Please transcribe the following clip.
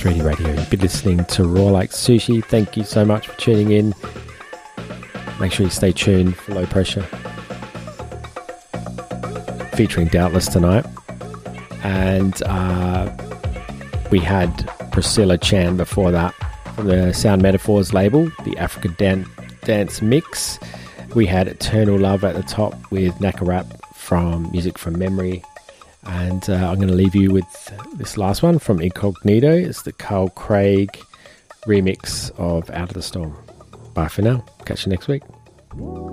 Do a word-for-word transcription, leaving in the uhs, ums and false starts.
three D Radio. You've been listening to Raw Like Sushi. Thank you so much for tuning in. Make sure you stay tuned for Low Pressure, featuring Doubtless tonight. And uh, we had Priscilla Chan before that from the Sound Metaphors label, the Africa Dan- Dance Mix. We had Eternal Love at the top with Naka Rap from Music from Memory. And uh, I'm going to leave you with this last one from Incognito. It's the Carl Craig remix of Out of the Storm. Bye for now. Catch you next week.